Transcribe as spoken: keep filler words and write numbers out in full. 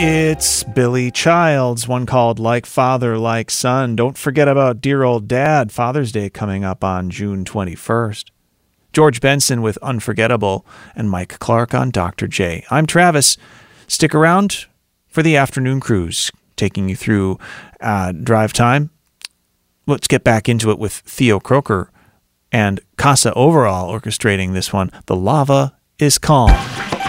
It's Billy Childs, one called Like Father, Like Son. Don't forget about dear old dad. Father's Day coming up on June twenty-first. George Benson with Unforgettable, and Mike Clark on Doctor J. I'm Travis. Stick around for the afternoon cruise, taking you through uh, drive time. Let's get back into it with Theo Croker and Casa Overall orchestrating this one. The Lava is Calm.